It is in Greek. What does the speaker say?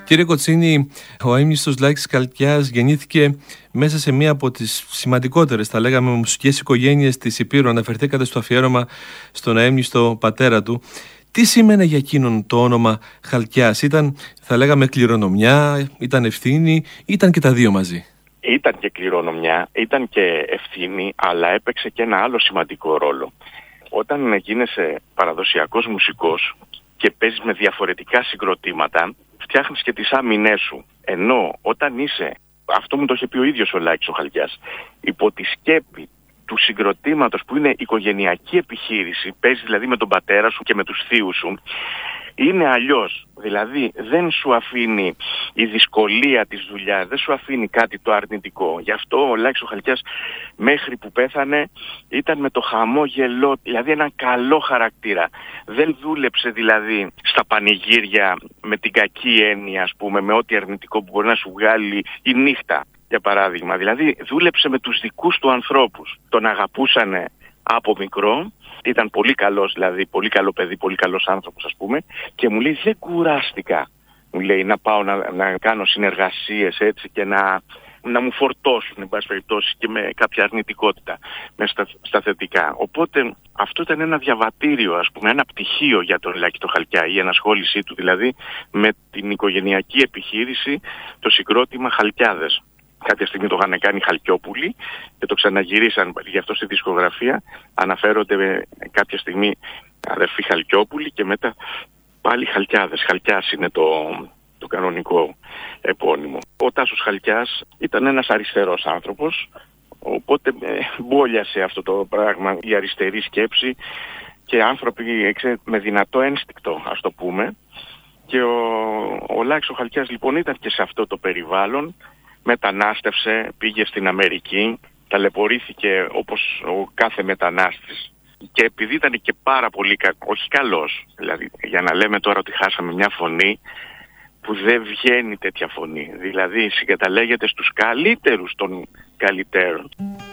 Κύριε Κοτσίνη, ο αείμνηστος Λάκης Χαλκιάς γεννήθηκε μέσα σε μία από τις σημαντικότερες, θα λέγαμε, μουσικές οικογένειες της Υπήρου. Αναφερθήκατε στο αφιέρωμα στον αείμνηστο πατέρα του. Τι σήμαινε για εκείνον το όνομα Χαλκιάς? Ήταν, θα λέγαμε, κληρονομιά, ήταν ευθύνη, ήταν και τα δύο μαζί? Ήταν και κληρονομιά, ήταν και ευθύνη, αλλά έπαιξε και ένα άλλο σημαντικό ρόλο. Όταν γίνεσαι παραδοσιακός μουσικός και παίζεις με διαφορετικά συγκροτήματα, φτιάχνεις και τις άμυνές σου. Ενώ όταν είσαι, αυτό μου το είχε πει ο ίδιος ο Λάκης ο Χαλκιάς, υπό τη σκέπη του συγκροτήματος που είναι οικογενειακή επιχείρηση, παίζεις δηλαδή με τον πατέρα σου και με τους θείους σου, είναι αλλιώς. Δηλαδή δεν σου αφήνει η δυσκολία της δουλειάς, δεν σου αφήνει κάτι το αρνητικό. Γι' αυτό ο Λάκης ο Χαλκιάς μέχρι που πέθανε ήταν με το χαμόγελό, δηλαδή έναν καλό χαρακτήρα. Δεν δούλεψε δηλαδή στα πανηγύρια με την κακή έννοια, ας πούμε, με ό,τι αρνητικό που μπορεί να σου βγάλει η νύχτα, για παράδειγμα. Δηλαδή δούλεψε με τους δικούς του ανθρώπους. Τον αγαπούσανε από μικρό. Ήταν πολύ καλός, δηλαδή πολύ καλό παιδί, πολύ καλός άνθρωπος, ας πούμε, και μου λέει δεν κουράστηκα, μου λέει, να πάω να κάνω συνεργασίες έτσι και να μου φορτώσουν, εν πάση περιπτώσει, και με κάποια αρνητικότητα μέσα στα θετικά. Οπότε αυτό ήταν ένα διαβατήριο, ας πούμε, ένα πτυχίο για τον Λάκη το Χαλκιά, η ενασχόλησή του δηλαδή με την οικογενειακή επιχείρηση, το συγκρότημα Χαλκιάδες. Κάποια στιγμή το είχαν κάνει Χαλκιόπουλοι και το ξαναγυρίσαν γι' αυτό στη δισκογραφία. Αναφέρονται κάποια στιγμή αδερφοί Χαλκιόπουλοι και μετά πάλι Χαλκιάδες. Χαλκιάς είναι το κανονικό επώνυμο. Ο Τάσος Χαλκιάς ήταν ένας αριστερός άνθρωπος, οπότε μπόλιασε αυτό το πράγμα, η αριστερή σκέψη, και άνθρωποι με δυνατό ένστικτο, ας το πούμε. Και ο Λάκης ο Χαλκιάς λοιπόν ήταν και σε αυτό το περιβάλλον. Μετανάστευσε, πήγε στην Αμερική, ταλαιπωρήθηκε όπως ο κάθε μετανάστης, και επειδή ήταν και πάρα πολύ όχι καλός, δηλαδή για να λέμε τώρα ότι χάσαμε μια φωνή που δεν βγαίνει τέτοια φωνή, δηλαδή συγκαταλέγεται στους καλύτερους των καλύτερων.